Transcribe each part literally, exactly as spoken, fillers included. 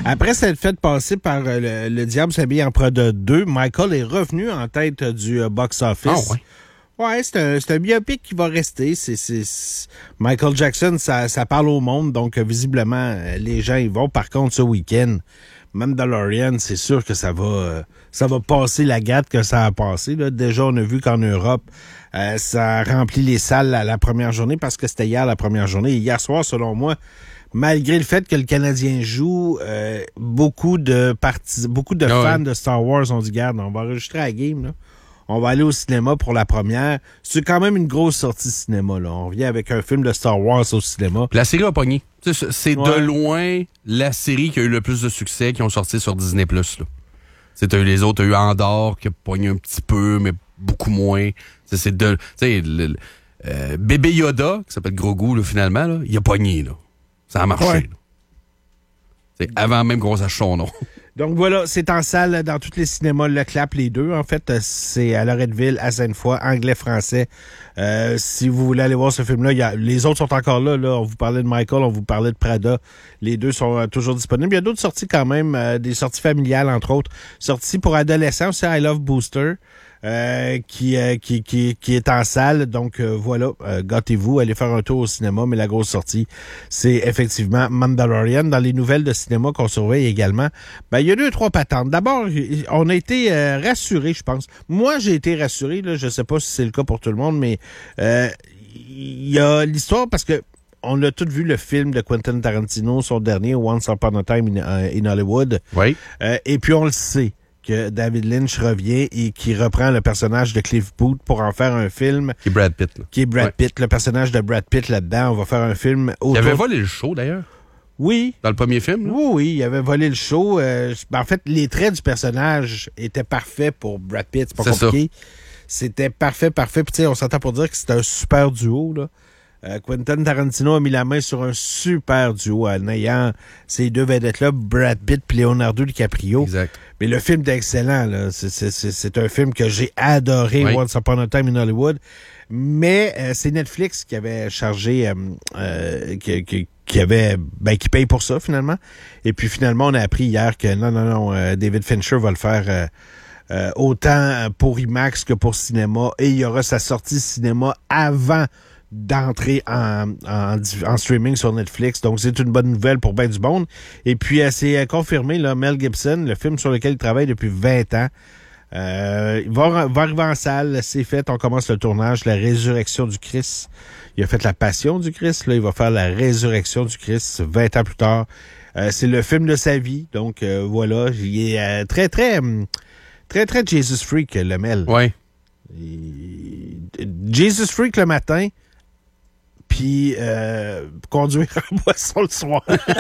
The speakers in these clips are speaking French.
Après s'être fait passer par euh, le, le Diable s'habille en Prada deux, Michael est revenu en tête euh, du euh, box-office. Ah ouais. Ouais, c'est un, c'est un biopic qui va rester. C'est, c'est, c'est... Michael Jackson, ça, ça parle au monde, donc euh, visiblement, euh, les gens y vont. Par contre, ce week-end, Mandalorian, c'est sûr que ça va euh, ça va passer la gâte que ça a passé. Là. Déjà, on a vu qu'en Europe, euh, ça remplit les salles la, la première journée parce que c'était hier la première journée. Et hier soir, selon moi, malgré le fait que le Canadien joue, euh, beaucoup de partis, beaucoup de ah fans ouais. de Star Wars ont dit, garde, on va enregistrer la game, là. On va aller au cinéma pour la première. C'est quand même une grosse sortie cinéma, là. On vient avec un film de Star Wars au cinéma. La série a pogné. C'est, c'est Ouais. de loin la série qui a eu le plus de succès qui ont sorti sur Disney plus, là. C'est, t'as eu les autres, t'as eu Andor qui a pogné un petit peu, mais beaucoup moins. C'est, c'est de... Tu sais, le, le, euh, Bébé Yoda, qui s'appelle Grogu, là, finalement, là, il a pogné, là. Ça a marché, Ouais. là. C'est avant même qu'on sache son nom. Donc voilà, c'est en salle dans tous les cinémas Le Clap, les deux. En fait, c'est à Loretteville, à Sainte-Foy, anglais-français. Euh, si vous voulez aller voir ce film-là, il y a, les autres sont encore là, là. On vous parlait de Michael, on vous parlait de Prada. Les deux sont euh, toujours disponibles. Il y a d'autres sorties quand même, euh, des sorties familiales, entre autres. Sorties pour adolescents, c'est I Love Booster. Euh, qui, euh, qui, qui, qui est en salle. Donc, euh, voilà, euh, gâtez-vous, allez faire un tour au cinéma. Mais la grosse sortie, c'est effectivement Mandalorian. Dans les nouvelles de cinéma qu'on surveille également, ben, il y a deux, trois patentes. D'abord, on a été euh, rassurés, je pense. Moi, j'ai été rassuré, là, je sais pas si c'est le cas pour tout le monde, mais euh, il y a l'histoire parce que on a tous vu le film de Quentin Tarantino, son dernier, Once Upon a Time in, in Hollywood. Oui. Euh, et puis, on le sait que David Lynch revient et qui reprend le personnage de Cliff Booth pour en faire un film. Qui est Brad Pitt, là. Qui est Brad Ouais. Pitt, le personnage de Brad Pitt là-dedans. On va faire un film autour... Il avait volé le show, d'ailleurs, Oui. dans le premier film, là. Oui, oui, il avait volé le show. Euh, ben, en fait, les traits du personnage étaient parfaits pour Brad Pitt. C'est pas C'est compliqué. C'était parfait, parfait. Puis, tu sais, on s'entend pour dire que c'était un super duo, là. Euh, Quentin Tarantino a mis la main sur un super duo en ayant ces deux vedettes-là, Brad Pitt et Leonardo DiCaprio. Exact. Mais le film est excellent, là. C'est, c'est, c'est, c'est un film que j'ai adoré, Oui. Once Upon a Time in Hollywood. Mais euh, c'est Netflix qui avait chargé, euh, euh, qui, qui, qui avait, ben, qui paye pour ça, finalement. Et puis, finalement, on a appris hier que non, non, non, euh, David Fincher va le faire euh, euh, autant pour IMAX que pour cinéma. Et il y aura sa sortie cinéma avant d'entrer en, en, en streaming sur Netflix. Donc, c'est une bonne nouvelle pour ben du monde. Et puis, euh, c'est euh, confirmé, là, Mel Gibson, le film sur lequel il travaille depuis vingt ans, euh, il va, va arriver en salle. C'est fait. On commence le tournage. La résurrection du Christ. Il a fait la passion du Christ. Là, il va faire la résurrection du Christ vingt ans plus tard. Euh, c'est le film de sa vie. Donc, euh, voilà. Il est euh, très, très, très, très Jesus Freak, le Mel. Oui. Il... Jesus Freak le matin, puis euh, conduire en boisson le soir.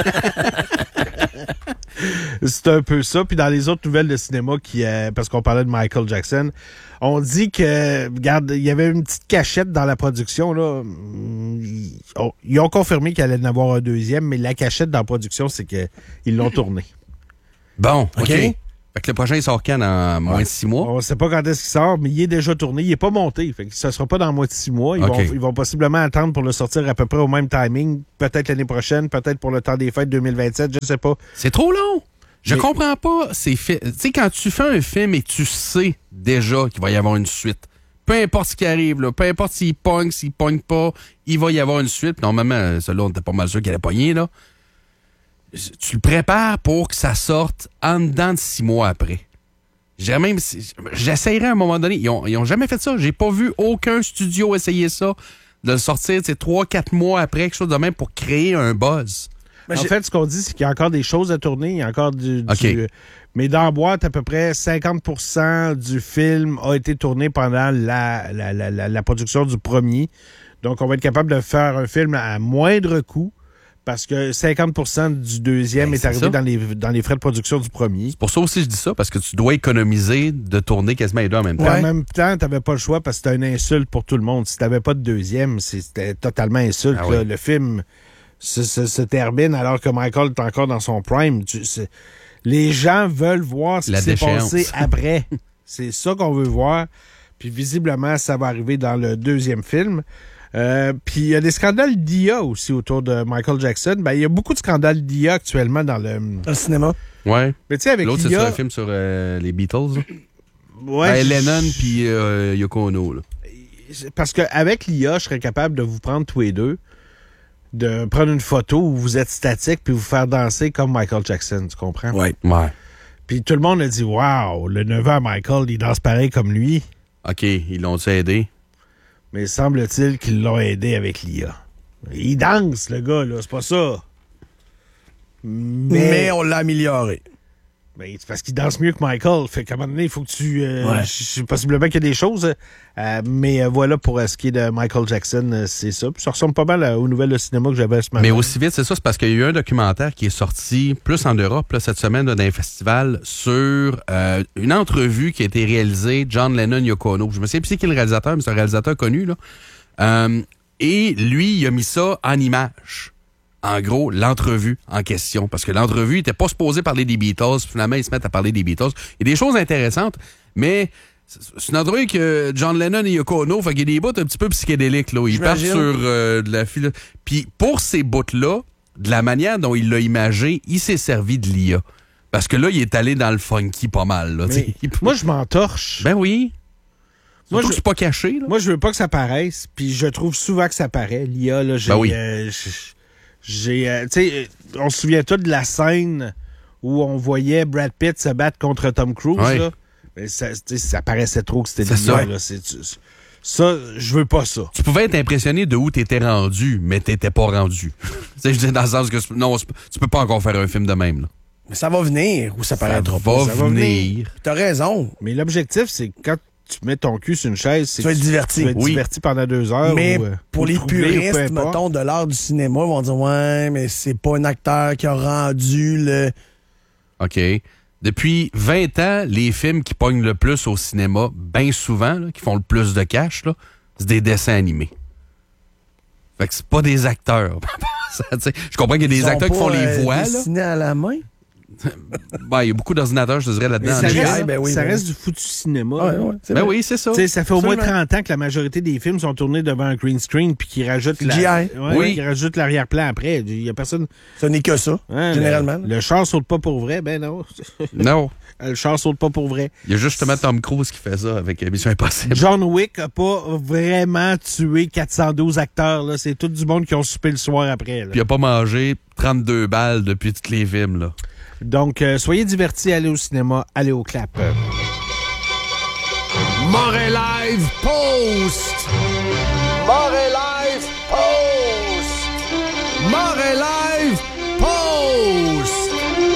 C'est un peu ça. Puis dans les autres nouvelles de cinéma, qui, euh, parce qu'on parlait de Michael Jackson, on dit que, regarde, il y avait une petite cachette dans la production, là. Ils, oh, ils ont confirmé qu'il allait en avoir un deuxième, mais la cachette dans la production, c'est qu'ils l'ont tourné. Bon, OK. OK. Fait que le prochain, il sort quand? Dans moins de six mois? On ne sait pas quand est-ce qu'il sort, mais il est déjà tourné. Il n'est pas monté. Fait que ça ne sera pas dans moins de six mois. Ils, OK. vont, ils vont possiblement attendre pour le sortir à peu près au même timing. Peut-être l'année prochaine, peut-être pour le temps des fêtes deux mille vingt-sept, je ne sais pas. C'est trop long. Je Mais- comprends pas. C'est fait. Tu sais, quand tu fais un film et tu sais déjà qu'il va y avoir une suite, peu importe ce qui arrive, là, peu importe s'il pogne, s'il pogne pas, il va y avoir une suite. Normalement, celui-là, on était pas mal sûr qu'il allait pogner, là. Tu le prépares pour que ça sorte en dedans de six mois après. J'ai même, j'essayerais à un moment donné. Ils ont, ils ont jamais fait ça. J'ai pas vu aucun studio essayer ça, de le sortir, tu sais, trois, quatre mois après, quelque chose de même pour créer un buzz. En fait, ce qu'on dit, c'est qu'il y a encore des choses à tourner. Il y a encore du... du- OK. mais dans la boîte, à peu près cinquante pour cent du film a été tourné pendant la, la, la, la, la production du premier. Donc, on va être capable de faire un film à moindre coût parce que cinquante pour cent du deuxième Ben, est c'est arrivé ça. dans les, dans les frais de production du premier. C'est pour ça aussi que je dis ça, parce que tu dois économiser de tourner quasiment les deux en même Puis temps. En même temps, t'avais pas le choix parce que c'était une insulte pour tout le monde. Si t'avais pas de deuxième, c'était totalement insulte. Ah là. oui. Le film se, se, se termine alors que Michael est encore dans son prime. Tu- c'est- les gens veulent voir ce La qui s'est déchéance. passé après. C'est ça qu'on veut voir. Puis visiblement, ça va arriver dans le deuxième film. Euh, Puis il y a des scandales d'I A aussi autour de Michael Jackson. Ben, il y a beaucoup de scandales d'I A actuellement dans le... Dans le cinéma. Ouais. Mais tu sais, avec L'autre, c'est l'I A... sur un film sur euh, les Beatles. Là. Ouais, Ben, je- Lennon puis euh, Yoko Ono. Là. Parce qu'avec l'I A, je serais capable de vous prendre tous les deux, de prendre une photo où vous êtes statique puis vous faire danser comme Michael Jackson, tu comprends? Ouais. Ouais. Puis tout le monde a dit « Wow, le neveu à Michael, il danse pareil comme lui. OK, ils l'ont-tu aidé? » Mais semble-t-il qu'ils l'ont aidé avec l'I A. Il danse, le gars, là, c'est pas ça. Mais, Mais, on l'a amélioré. mais c'est parce qu'il danse mieux que Michael. Fait qu'à un moment donné, il faut que tu... Euh, Ouais. je- je- possiblement qu'il y a des choses. euh, mais euh, voilà, pour euh, ce qui est de Michael Jackson, euh, c'est ça. Puis ça ressemble pas mal euh, aux nouvelles de cinéma que j'avais ce matin. Mais aussi vite, c'est ça, c'est parce qu'il y a eu un documentaire qui est sorti plus en Europe là, cette semaine là, dans un festival sur euh, une entrevue qui a été réalisée John Lennon Yoko Ono. Je me souviens plus c'est qui le réalisateur, mais c'est un réalisateur connu. Là. Euh, et lui, il a mis ça en image. En gros, l'entrevue en question. Parce que l'entrevue n'était pas supposée parler des Beatles. Finalement, ils se mettent à parler des Beatles. Il y a des choses intéressantes, mais c'est une entrevue que John Lennon et Yoko Ono, fait qu'il y a des bouts un petit peu psychédéliques. Là. Ils partent J'imagine. sur euh, de la philo... Puis pour ces bouts-là, de la manière dont il l'a imagé, il s'est servi de l'I A. Parce que là, il est allé dans le funky pas mal. Là, Mais il... moi, je m'entorche. Ben oui. Moi, Surtout je- que c'est pas caché. Là. Moi, je veux pas que ça paraisse, puis je trouve souvent que ça paraît. L'I A, là, j'ai... Ben oui. euh, j'ai- j'ai... euh, tu sais, euh, on se souvient tous de la scène où on voyait Brad Pitt se battre contre Tom Cruise, Ouais. là. Mais ça, tu sais, ça paraissait trop que c'était C'est l'I A, ça. là. C'est, tu- ça, je veux pas ça. Tu pouvais être impressionné de où t'étais rendu, mais t'étais pas rendu. Tu sais, je dis dans le sens que c'est- non, c'est- tu peux pas encore faire un film de même. Là. Mais ça va venir ou ça Ça paraîtra va pas. ça va venir. T'as raison. Mais l'objectif, c'est que quand tu mets ton cul sur une chaise, c'est Tu vas que être diverti. Tu vas être Oui. diverti pendant deux heures. Mais ou, euh, pour ou les troublé, ou peu puristes, importe. mettons, de l'art du cinéma, ils vont dire ouais, mais c'est pas un acteur qui a rendu le. OK. Depuis vingt ans, les films qui pognent le plus au cinéma, bien souvent, là, qui font le plus de cash, là, c'est des dessins animés. Fait que c'est pas des acteurs. Ça, tu sais, je comprends qu'il y a des Ils ont acteurs qui pas, font les euh, voix. Là. dessinés à la main. Ben, il y a beaucoup d'ordinateurs, je te dirais, là-dedans. Mais ça G I, reste, ben oui, ça ben reste du foutu cinéma. Ouais, là. ouais, c'est Ben vrai. oui, c'est ça. Tu sais, ça fait au moins Absolument. trente ans que la majorité des films sont tournés devant un green screen puis qu'ils rajoutent la- G I. Ouais, Oui. qu'ils rajoutent l'arrière-plan après. Il y a personne. Ce n'est que ça, Hein, généralement. Le, le char saute pas pour vrai, ben non. Non. Le char saute pas pour vrai. Il y a justement Tom Cruise qui fait ça avec Mission Impossible. John Wick a pas vraiment tué quatre cent douze acteurs. Là. C'est tout du monde qui ont soupé le soir après. Là. Puis il a pas mangé trente-deux balles depuis tous les films. Là. Donc, euh, soyez divertis, allez au cinéma, allez au clap. Moray Live Post! Moray Live Post! Moray Live Post!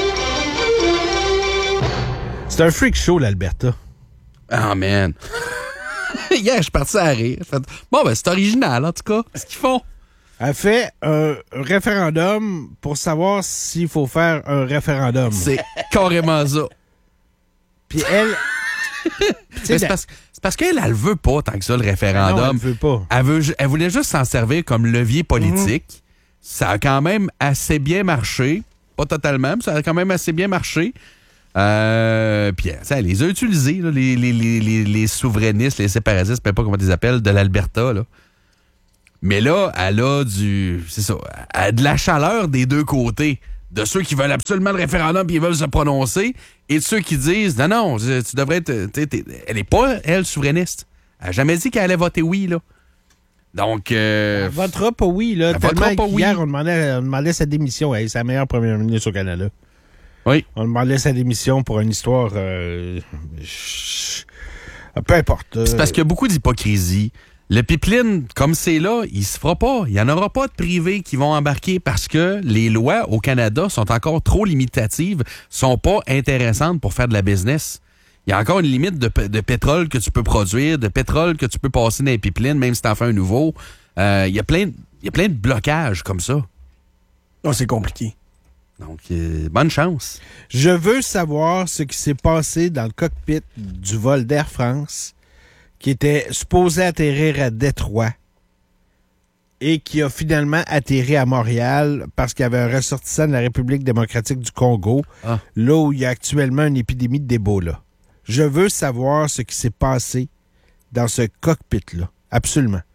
C'est un freak show, l'Alberta. Ah, man. Hier, je suis parti à rire. J'ai fait, bon, ben, c'est original, en tout cas. Ce qu'ils font. A fait un référendum pour savoir s'il faut faire un référendum. C'est carrément ça. Puis elle... Mais sais, c'est la- parce, c'est parce qu'elle, elle veut pas tant que ça, le non, elle référendum. veut pas. Elle, veut, ju- elle voulait juste s'en servir comme levier politique. Ça a quand même assez bien marché. Pas totalement, mais ça a quand même assez bien marché. Euh, puis ça, elle les a utilisés, là, les, les, les, les, les souverainistes, les séparatistes, peu importe comment on les appelle, de l'Alberta. Là. Mais là, elle a du. C'est ça. Elle a de la chaleur des deux côtés. De ceux qui veulent absolument le référendum et ils veulent se prononcer, et de ceux qui disent non, non, tu tu devrais être. t'sais, t'es- Elle n'est pas, elle, souverainiste. Elle n'a jamais dit qu'elle allait voter oui, là. Donc. Euh, Elle votera pas oui, là. Elle Tellement votera pas oui. hier, on demandait, on demandait sa démission. Hey, c'est la meilleure première ministre au Canada. oui. On demandait sa démission pour une histoire... euh, ch- peu importe. C'est parce qu'il y a beaucoup d'hypocrisie. Le pipeline, comme c'est là, il se fera pas. Il n'y en aura pas de privés qui vont embarquer parce que les lois au Canada sont encore trop limitatives, sont pas intéressantes pour faire de la business. Il y a encore une limite de, p- de pétrole que tu peux produire, de pétrole que tu peux passer dans les pipelines, même si tu en fais un nouveau. Euh, il y a plein de- il y a plein de blocages comme ça. Oh, c'est compliqué. Donc, euh, bonne chance. Je veux savoir ce qui s'est passé dans le cockpit du vol d'Air France qui était supposé atterrir à Détroit et qui a finalement atterri à Montréal parce qu'il y avait un ressortissant de la République démocratique du Congo, Ah. là où il y a actuellement une épidémie d'Ebola. Je veux savoir ce qui s'est passé dans ce cockpit-là. Absolument.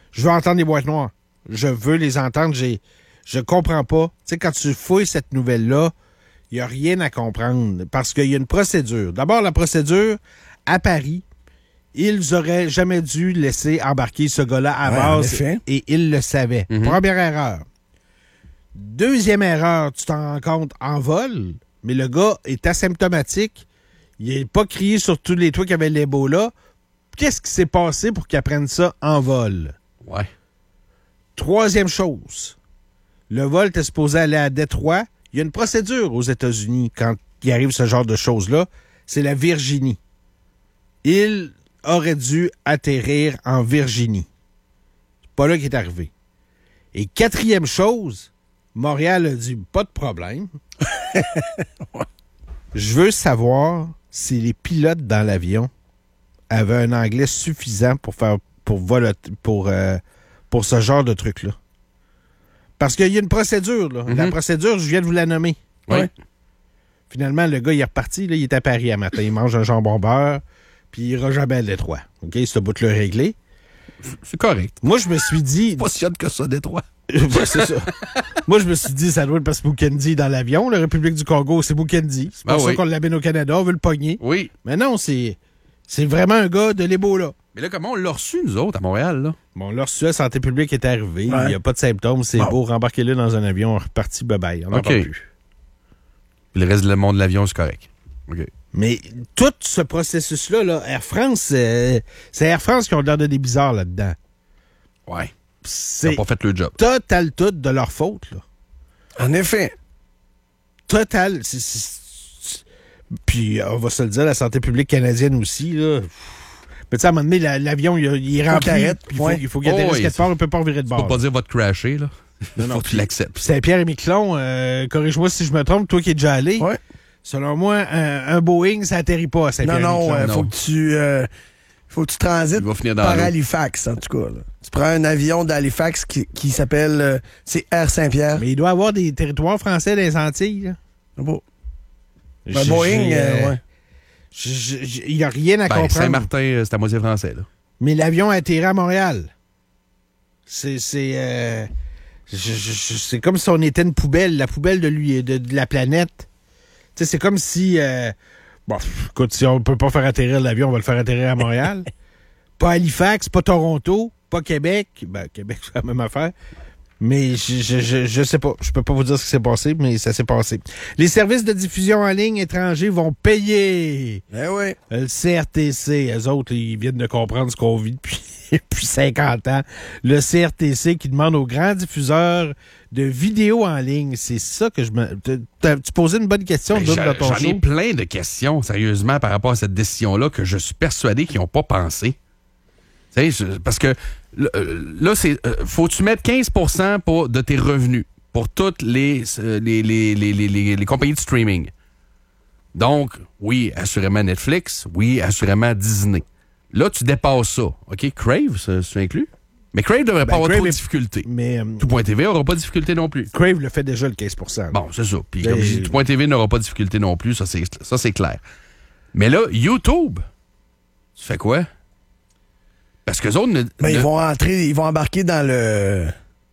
Je veux entendre les boîtes noires. Je veux les entendre. J'ai, je comprends pas. Tu sais, quand tu fouilles cette nouvelle-là, il n'y a rien à comprendre parce qu'il y a une procédure. D'abord, la procédure, à Paris, ils auraient jamais dû laisser embarquer ce gars-là à Ouais, base et ils le savaient. Mm-hmm. Première erreur. Deuxième erreur, tu t'en rends compte en vol, mais le gars est asymptomatique. Il n'est pas crié sur tous les toits qu'il y avait l'Ebola. Qu'est-ce qui s'est passé pour qu'il apprenne ça en vol? Ouais. Troisième chose, le vol était supposé aller à Détroit. Il y a une procédure aux États-Unis quand il arrive ce genre de choses-là. C'est la Virginie. Il aurait dû atterrir en Virginie. C'est pas là qu'il est arrivé. Et quatrième chose, Montréal a dit pas de problème. Je veux savoir si les pilotes dans l'avion avaient un anglais suffisant pour faire pour voler, pour euh, pour ce genre de truc-là. Parce qu'il y a une procédure, là. Mm-hmm. La procédure, je viens de vous la nommer. Oui. Finalement, le gars, il est reparti, là, il est à Paris à matin. Il mange un jambon beurre, puis il ira jamais à Détroit. OK? Ce bout-là réglé. C'est correct. Moi, je me suis dit... Pas si hot que ça, Détroit. Ouais, c'est ça. Moi, je me suis dit, ça doit être parce que Bukendi est dans l'avion. La République du Congo, c'est Bukendi. C'est pour ah ça oui. qu'on l'amène au Canada. On veut le pogner. Oui. Mais non, c'est, c'est vraiment un gars de l'Ebola. Mais là, comment on l'a reçu, nous autres, à Montréal, là? Bon, là, reçu, la santé publique est arrivé. Ouais. Il n'y a pas de symptômes. C'est bon. beau. Rembarquez-le dans un avion. Reparti, bye-bye. On n'en OK. parle plus. Puis le reste du monde de l'avion, c'est correct. OK. Mais tout ce processus-là, là, Air France, euh, c'est Air France qui ont l'air de des bizarres là-dedans. Ouais. Ils C'est n'ont pas fait le job. total tout de leur faute, là. En effet. Total. C'est, c'est, c'est... Puis, on va se le dire, la santé publique canadienne aussi, là. Mais tu sais, à un moment donné, la, l'avion, il, il est rempli. Carrette, Puis il faut, ouais. il faut qu'il Oh, atterrisse oui, quelque part, on ne peut pas virer de Tu bord. peux pas dire votre crasher, là. Non, non, Faut que tu puis- l'acceptes. Saint-Pierre et Miquelon, euh, corrige-moi si je me trompe, toi qui es déjà allé. Ouais. Selon moi, un, un Boeing, ça atterrit pas à Non, Saint-Pierre et non, Miquelon. euh, non. faut que tu euh, faut que tu transites Il va finir dans par l'eau. Halifax, en tout cas. Là. Tu prends un avion d'Halifax qui, qui s'appelle euh, c'est Air Saint-Pierre. Mais il doit y avoir des territoires français dans les Antilles, là. Bon. J'ai- Ben, Boeing, j'ai, euh, euh, ouais. j'ai- j'ai- Il n'y a rien à Ben, comprendre. Saint-Martin, euh, c'est à moitié français, là. Mais l'avion a atterri à Montréal. C'est c'est euh, je- je- je- c'est comme si on était une poubelle, la poubelle de lui de, de la planète. Tu sais, c'est comme si euh, bon, pff, écoute, si on peut pas faire atterrir l'avion, on va le faire atterrir à Montréal. Pas Halifax, pas Toronto, pas Québec. Ben Québec, c'est la même affaire. Mais je, je, je, je sais pas. Je peux pas vous dire ce qui s'est passé, mais ça s'est passé. Les services de diffusion en ligne étrangers vont payer. Eh oui. Le C R T C, eux autres, ils viennent de comprendre ce qu'on vit depuis, depuis cinquante ans. Le C R T C qui demande aux grands diffuseurs de vidéos en ligne. C'est ça que je me... t'as- Tu posais une bonne question, Ben, Doug, j'en dans ton j'en ai show. plein de questions, sérieusement, par rapport à cette décision-là que je suis persuadé qu'ils n'ont pas pensé. Tu sais, je- parce que là, euh, là, c'est euh, faut que tu mettes quinze pour cent pour, de tes revenus pour toutes les, euh, les, les, les, les, les- les compagnies de streaming. Donc, oui, assurément Netflix, oui, assurément Disney. Là, tu dépasses ça. OK, Crave, ça, c'est inclus? Mais Crave ne devrait pas Ben, avoir Crave trop de est- difficultés. Mais euh, Tout.tv n'aura pas de difficulté non plus. Crave le fait déjà, le quinze pour cent. Bon, c'est ça. Puis Ben, comme je dis, Tout.tv n'aura pas de difficulté non plus, ça c'est, ça c'est clair. Mais là, YouTube, tu fais quoi? Parce que autres ne, Ben, ne- ils vont entrer, ils vont embarquer dans le.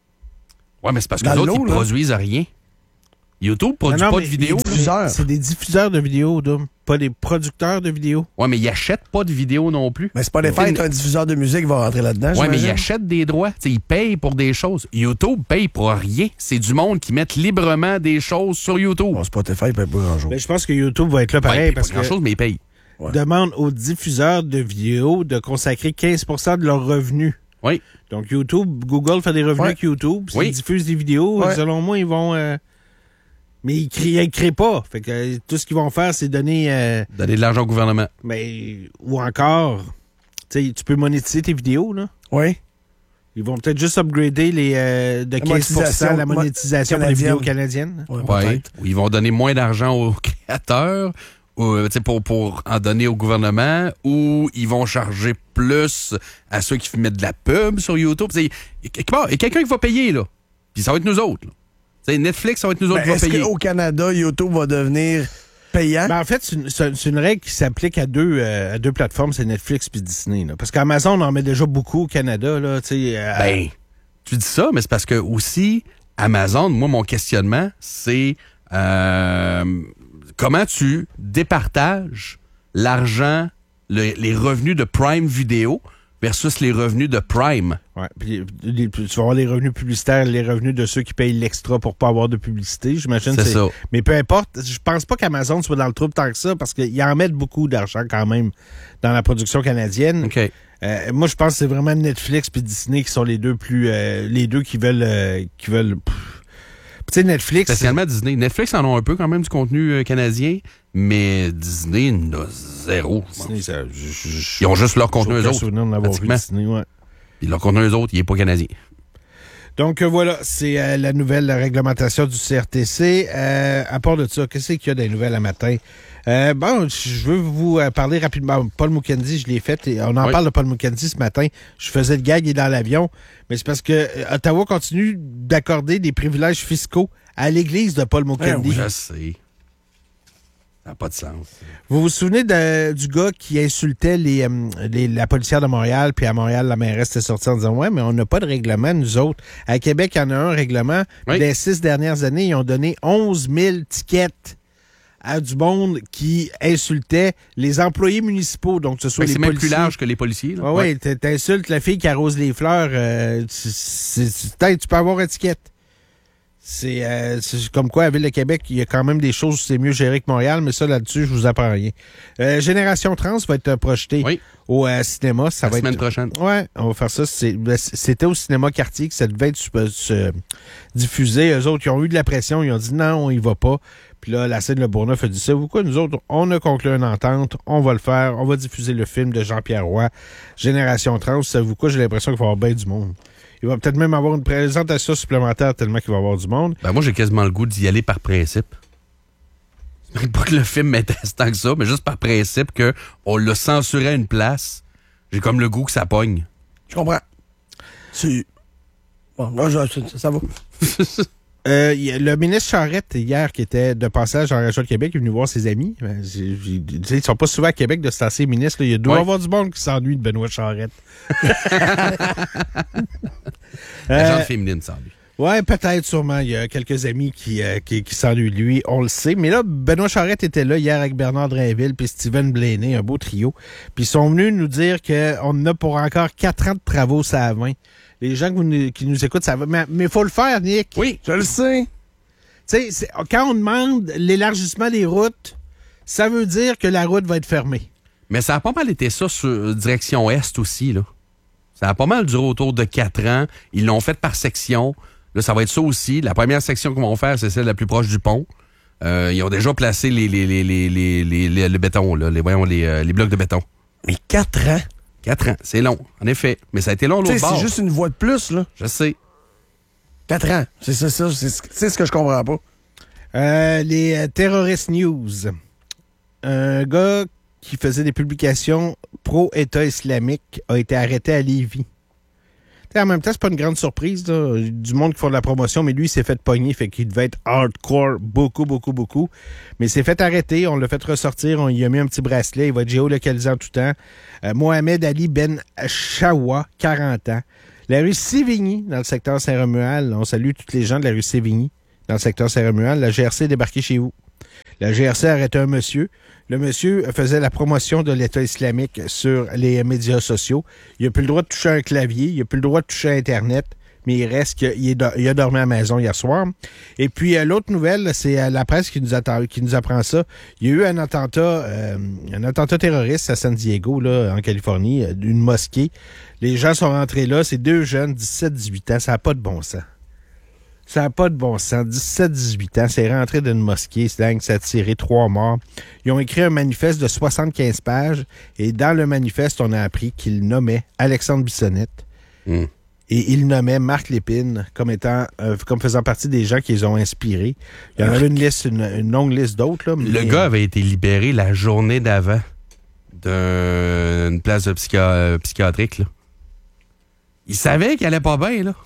Ouais, mais c'est parce que dans les autres, l'eau, ils là. produisent rien. YouTube produit Non, non, pas mais de vidéos. ils- diffuseurs. C'est des diffuseurs de vidéos, Doug. Pas des producteurs de vidéos. Ouais, mais ils achètent pas de vidéos non plus. Mais Spotify est un diffuseur de musique, il va rentrer là-dedans. Ouais, mais ils j'imagine. achètent des droits. T'sais, ils payent pour des choses. YouTube paye pour rien. C'est du monde qui met librement des choses sur YouTube. Bon, Spotify, il paye pas grand-chose. Ben, je pense que YouTube va être là Ouais, pareil ils payent parce pas que grand-chose, mais ils payent. Ouais. demande aux diffuseurs de vidéos de consacrer quinze pour cent de leurs revenus. Oui. Donc, YouTube, Google fait des revenus Ouais. avec YouTube. S'ils Oui. diffusent des vidéos, Ouais. selon moi, ils vont... euh, Mais ils créent, ils créent pas. Fait que euh, tout ce qu'ils vont faire, c'est donner... euh, Donner de l'argent au gouvernement. mais, ou encore, tu sais, tu peux monétiser tes vidéos, là. Oui. Ils vont peut-être juste upgrader les, euh, de quinze pour cent la monétisation monétisation pour les vidéos canadiennes. Ouais, Ouais. peut-être. Ou ils vont donner moins d'argent aux créateurs ou, euh, tu sais, pour, pour en donner au gouvernement, ou ils vont charger plus à ceux qui mettent de la pub sur YouTube. Tu sais, quelque part, il y a quelqu'un qui va payer, là. Puis ça va être nous autres. Là. Tu sais, Netflix, ça va être nous autres Ben, qui va est-ce payer. qu'au Canada, YouTube va devenir payant. Ben, en fait, c'est une, c'est c'est une règle qui s'applique à deux, euh, à deux plateformes, c'est Netflix puis Disney. Là. Parce qu'Amazon en met déjà beaucoup au Canada. Là, euh, Ben, tu dis ça, mais c'est parce que aussi, Amazon, moi, mon questionnement, c'est euh, comment tu départages l'argent, le- les revenus de Prime Video versus les revenus de Prime. ouais, puis, les- tu vas avoir les revenus publicitaires, les revenus de ceux qui payent l'extra pour pas avoir de publicité. J'imagine C'est ça. Mais peu importe, je pense pas qu'Amazon soit dans le trouble tant que ça parce qu'ils en mettent beaucoup d'argent quand même dans la production canadienne. OK. Euh, moi, je pense que c'est vraiment Netflix puis Disney qui sont les deux plus, euh, les deux qui veulent, euh, qui veulent. pff. Tu sais, Netflix. Spécialement Disney. Netflix en ont un peu quand même du contenu euh, canadien, mais Disney en a zéro. Disney, ça, je- je- Ils ont juste leur j'ai contenu eux aucun autres. souvenir de l'avoir vu pratiquement. Disney, ouais. Puis leur contenu eux autres, il est pas canadien. Donc euh, voilà, c'est euh, la nouvelle réglementation du C R T C. Euh, à part de ça, qu'est-ce qu'il y a des nouvelles à matin? Euh, bon, je veux vous euh, parler rapidement. Paul Mukendi, je l'ai fait. Et on en Oui. parle de Paul Mukendi ce matin. Je faisais le gag, il est dans l'avion. Mais c'est parce que euh, Ottawa continue d'accorder des privilèges fiscaux à l'église de Paul Mukendi. Je sais. Ça n'a pas de sens. Vous vous souvenez de- du gars qui insultait les, euh, les- la policière de Montréal, puis à Montréal, la mairesse était sortie en disant « Ouais, mais on n'a pas de règlement, nous autres. » À Québec, il y en a un règlement. Puis Oui. les six dernières années, ils ont donné onze mille tickets à du monde qui insultait les employés municipaux. Donc, que ce soit Ben, les c'est même policiers. plus large que les policiers. Là. Oui, oui, t'insultes la fille qui arrose les fleurs. Euh, c'est- c'est- c'est- tu peux avoir une ticket. C'est euh, c'est comme quoi, à Ville de Québec, il y a quand même des choses, c'est mieux géré que Montréal, mais ça, là-dessus, je vous apprends rien. Euh, Génération Trans va être projetée Oui. au euh, cinéma. Ça La va semaine être... prochaine. Ouais, on va faire ça. C'est- ben, C'était au cinéma Quartier que ça devait être se, se diffusé. Eux autres, ils ont eu de la pression. Ils ont dit non, on y va pas. Puis là, la scène Le Bourneuf a dit ça. Vous quoi, nous autres, on a conclu une entente. On va le faire. On va diffuser le film de Jean-Pierre Roy, Génération Trans. Savez-vous quoi, j'ai l'impression qu'il va y avoir bien du monde. Il va peut-être même avoir une présentation supplémentaire tellement qu'il va y avoir du monde. Ben, moi, j'ai quasiment le goût d'y aller par principe. C'est même pas que le film m'intéresse tant que ça, mais juste par principe qu'on l'a censuré à une place. J'ai comme le goût que ça pogne. Je comprends. C'est... Bon, non, je- ça, ça va. Euh, il y a le ministre Charette, hier, qui était de passage en région de Québec, il est venu voir ses amis. Ben, j'ai- j'ai- tu sais, ils sont pas souvent à Québec de se tasser ministre. Là. Il doit y Ouais. avoir du monde qui s'ennuie de Benoît Charette. La Euh, gente féminine, sans lui. Ouais, peut-être, sûrement. Il y a quelques amis qui, euh, qui, qui s'ennuient de lui, on le sait. Mais là, Benoît Charette était là hier avec Bernard Drainville puis Steven Blaney, un beau trio. Puis ils sont venus nous dire qu'on a pour encore quatre ans de travaux, ça à vingt. Les gens qui nous, qui nous écoutent, ça va. Mais il faut le faire, Nick. Oui. Je le sais. Tu sais, c'est- quand on demande l'élargissement des routes, ça veut dire que la route va être fermée. Mais ça a pas mal été ça sur euh, direction Est aussi, là. Ça a pas mal duré autour de quatre ans. Ils l'ont fait par section. Là, ça va être ça aussi. La première section qu'ils vont faire, c'est celle la plus proche du pont. Euh, ils ont déjà placé les, les, les, les, les, les- les- le béton, là, les, voyons, les, euh, les blocs de béton. Mais quatre ans. Quatre ans, c'est long, en effet. Mais ça a été long Tu sais, l'autre bord. c'est juste une voie de plus, là. Je sais. Quatre ans. C'est ça, ça. C'est ce- c'est ce que je comprends pas. Euh, les euh, terroristes news. Un gars qui faisait des publications pro-État islamique a été arrêté à Lévis. T'sais, en même temps, c'est pas une grande surprise, là. Du monde qui font de la promotion, mais lui, il s'est fait pogner, fait qu'il devait être hardcore, beaucoup, beaucoup, beaucoup. Mais il s'est fait arrêter, on l'a fait ressortir, on lui a mis un petit bracelet, il va être géolocalisé en tout temps. Euh, Mohamed Ali Ben Chawa, quarante ans. La rue Sévigny, dans le secteur Saint-Romuald, on salue tous les gens de la rue Sévigny, dans le secteur Saint-Romuald. La G R C est débarquée chez vous. La G R C a arrêté un monsieur. Le monsieur faisait la promotion de l'État islamique sur les médias sociaux. Il n'a plus le droit de toucher un clavier, il n'a plus le droit de toucher Internet, mais il reste qu'il est do- il a dormi à la maison hier soir. Et puis, euh, l'autre nouvelle, c'est euh, la presse qui nous, attend, qui nous apprend ça. Il y a eu un attentat, euh, un attentat terroriste à San Diego, là, en Californie, euh, d'une mosquée. Les gens sont rentrés là, c'est deux jeunes, dix-sept dix-huit ans, ça n'a pas de bon sens. Ça n'a pas de bon sens. dix-sept dix-huit ans, c'est rentré d'une mosquée, c'est dingue, ça a tiré trois morts. Ils ont écrit un manifeste de soixante-quinze pages, et dans le manifeste, on a appris qu'ils nommaient Alexandre Bissonnette, Mm. et ils nommaient Marc Lépine comme étant, euh, comme faisant partie des gens qui les ont inspirés. Il y en avait une liste, une, une longue liste d'autres, là. Le mais- gars avait été libéré la journée d'avant d'une place de psychi- euh, psychiatrique, là. Il savait qu'il allait pas bien, là.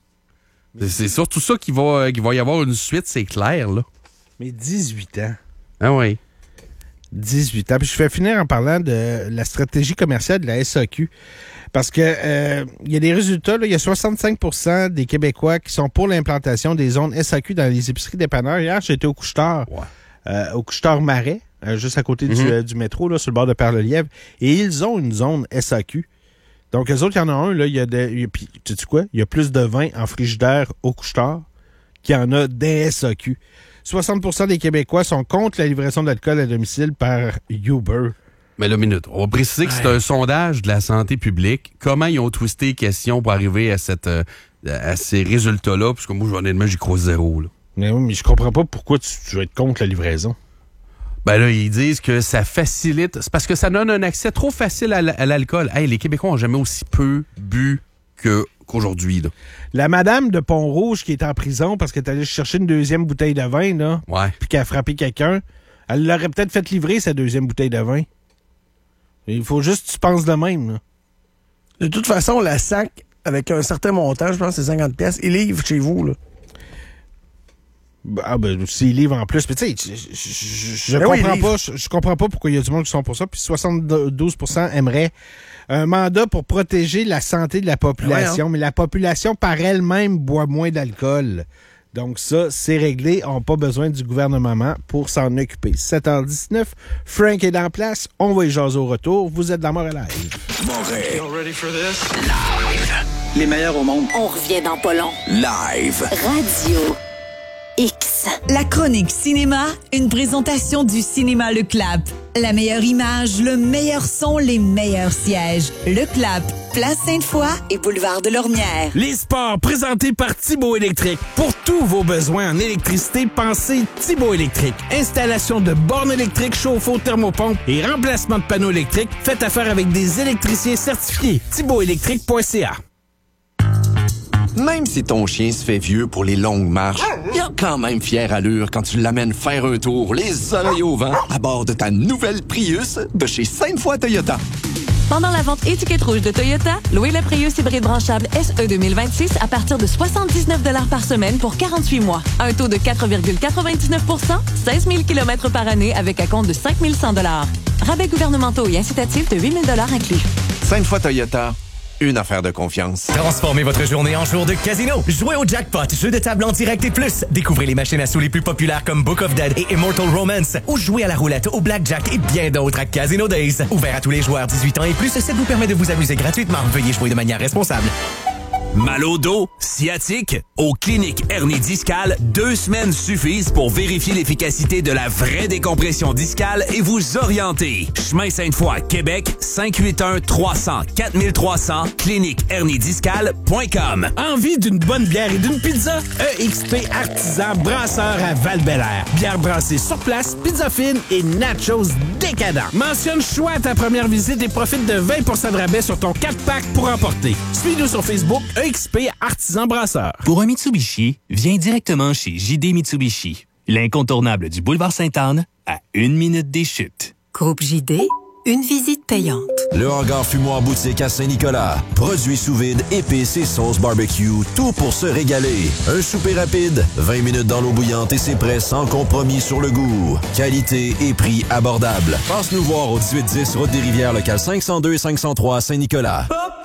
C'est- C'est surtout ça qu'il va, qu'il va y avoir une suite, c'est clair, là. Mais dix-huit ans. Ah oui. dix-huit ans. Puis je vais finir en parlant de la stratégie commerciale de la S A Q. Parce que euh, il y a des résultats, là, il y a soixante-cinq pour cent des Québécois qui sont pour l'implantation des zones S A Q dans les épiceries dépanneurs. Hier, j'étais au Couche-Tard, Ouais. euh, au Couche-Tard Marais, euh, juste à côté Mm-hmm. du, euh, du métro, là, sur le bord de Perle-Lièvre. Et ils ont une zone S A Q. Donc, eux autres, il y en a un, là, il y a des. Puis, tu sais quoi? Il y a plus de vin en frigidaire au Couche-Tard qu'il y en a des S A Q. soixante pour cent des Québécois sont contre la livraison d'alcool à domicile par Uber. Mais là, minute, on va préciser que c'est un sondage de la santé publique. Comment ils ont twisté les questions pour arriver à, cette, euh, à ces résultats-là? Parce que moi, honnêtement, j'y crois zéro. Là. Mais oui, mais je comprends pas pourquoi tu, tu veux être contre la livraison. Ben là, ils disent que ça facilite. C'est parce que ça donne un accès trop facile à, l- à l'alcool. Hey, les Québécois ont jamais aussi peu bu que, qu'aujourd'hui. Là. La madame de Pont-Rouge qui est en prison parce qu'elle est allée chercher une deuxième bouteille de vin, là, Ouais. puis qu'elle a frappé quelqu'un, elle l'aurait peut-être fait livrer, sa deuxième bouteille de vin. Il faut juste que tu penses de même. Là. De toute façon, la S A C, avec un certain montant, je pense que c'est cinquante pièces, il livre chez vous, là. Ah ben, s'ils livrent en plus. Mais tu sais, je, je, je Ben oui, comprends ils livrent. pas. Je, je comprends pas pourquoi il y a du monde qui sont pour ça. Puis soixante-douze pour cent aimeraient un mandat pour protéger la santé de la population. Ouais, mais la population par elle-même boit moins d'alcool. Donc ça, c'est réglé. On n'a pas besoin du gouvernement pour s'en occuper. sept heures dix-neuf, Frank est en place. On va y jaser au retour. Vous êtes dans Montréal Live. Les meilleurs au monde. On revient dans pas long. Live. Radio X. La chronique cinéma, une présentation du cinéma Le Clap. La meilleure image, le meilleur son, les meilleurs sièges. Le Clap, Place Sainte-Foy et Boulevard de Lormière. Les sports présentés par Thibaut Électrique. Pour tous vos besoins en électricité, pensez Thibaut Électrique. Installation de bornes électriques, chauffe-eau, thermopompe et remplacement de panneaux électriques. Faites affaire avec des électriciens certifiés. thibaut électrique point c a. Même si ton chien se fait vieux pour les longues marches, il a quand même fière allure quand tu l'amènes faire un tour, les oreilles au vent, à bord de ta nouvelle Prius de chez Sainte-Foy Toyota. Pendant la vente étiquette rouge de Toyota, louez le Prius hybride branchable S E deux mille vingt-six à partir de soixante-dix-neuf dollars par semaine pour quarante-huit mois. Un taux de quatre virgule quatre-vingt-dix-neuf pour cent, seize mille kilomètres par année avec un compte de cinq mille cent dollars. Rabais gouvernementaux et incitatifs de huit mille dollars inclus. Sainte-Foy Toyota, une affaire de confiance. Transformez votre journée en jour de casino. Jouez au jackpot, jeu de table en direct et plus. Découvrez les machines à sous les plus populaires comme Book of Dead et Immortal Romance. Ou jouez à la roulette, au blackjack et bien d'autres à Casino Days. Ouvert à tous les joueurs dix-huit ans et plus, ça vous permet de vous amuser gratuitement. Veuillez jouer de manière responsable. Mal au dos, sciatique, aux cliniques hernie discale, deux semaines suffisent pour vérifier l'efficacité de la vraie décompression discale et vous orienter. Chemin Sainte-Foy, Québec, cinq huit un trois cents quatre trois cents, clinique hernie discale point com. Envie d'une bonne bière et d'une pizza? E X P Artisan Brasseur à Val-Bélair. Bière brassée sur place, pizza fine et nachos décadents. Mentionne choix à ta première visite et profite de vingt pour cent de rabais sur ton quatre pack pour emporter. Suis-nous sur Facebook, E X P Artisan Brasseur. Pour un Mitsubishi, viens directement chez J D Mitsubishi, l'incontournable du boulevard Sainte-Anne, à une minute des chutes. Groupe J D, une visite payante. Le Hangar Fumoir Boutique à Saint-Nicolas. Produits sous vide, épices et sauces barbecue, tout pour se régaler. Un souper rapide, vingt minutes dans l'eau bouillante et c'est prêt sans compromis sur le goût. Qualité et prix abordables. Passe nous voir au dix-huit dix Route des Rivières, local cinq cent deux et cinq cent trois à Saint-Nicolas. Hop!